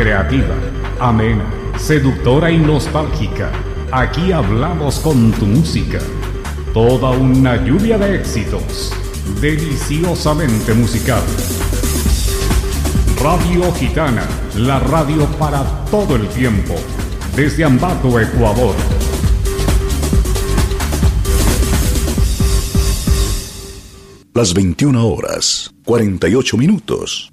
Creativa, amena, seductora y nostálgica. Aquí hablamos con tu música. Toda una lluvia de éxitos. Deliciosamente musical. Radio Gitana, la radio para todo el tiempo. Desde Ambato, Ecuador. Las 21 horas, 48 minutos.